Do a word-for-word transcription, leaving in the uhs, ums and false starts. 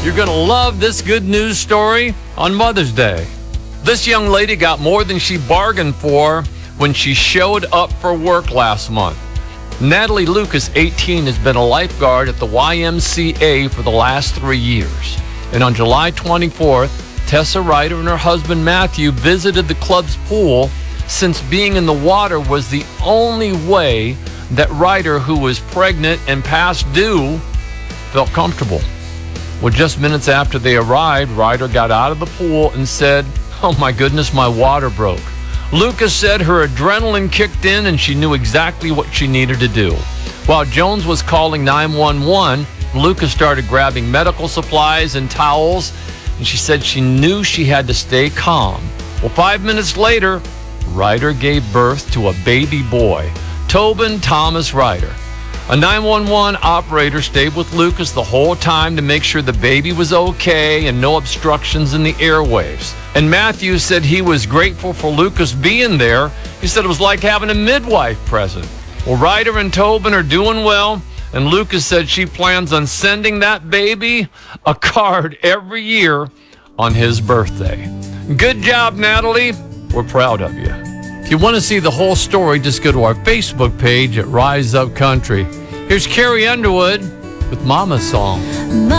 You're going to love this good news story on Mother's Day. This young lady got more than she bargained for when she showed up for work last month. Natalie Lucas, eighteen, has been a lifeguard at the Y M C A for the last three years. And on July twenty-fourth, Tessa Ryder and her husband Matthew visited the club's pool since being in the water was the only way that Ryder, who was pregnant and past due, felt comfortable. Well, just minutes after they arrived, Ryder got out of the pool and said, "Oh my goodness, my water broke." Lucas said her adrenaline kicked in and she knew exactly what she needed to do. While Jones was calling nine one one, Lucas started grabbing medical supplies and towels, and she said she knew she had to stay calm. Well, five minutes later, Ryder gave birth to a baby boy, Tobin Thomas Ryder. A nine one one operator stayed with Lucas the whole time to make sure the baby was okay and no obstructions in the airwaves. And Matthew said he was grateful for Lucas being there. He said it was like having a midwife present. Well, Ryder and Tobin are doing well, and Lucas said she plans on sending that baby a card every year on his birthday. Good job, Natalie. We're proud of you. If you want to see the whole story, just go to our Facebook page at Rise Up Country. Here's Carrie Underwood with Mama's Song.